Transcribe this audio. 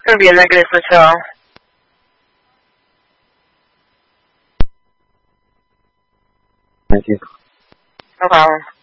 going to be a negative for Till. Thank you. No problem.